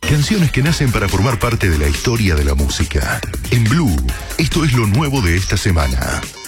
Canciones que nacen para formar parte de la historia de la música. En Blue, esto es lo nuevo de esta semana.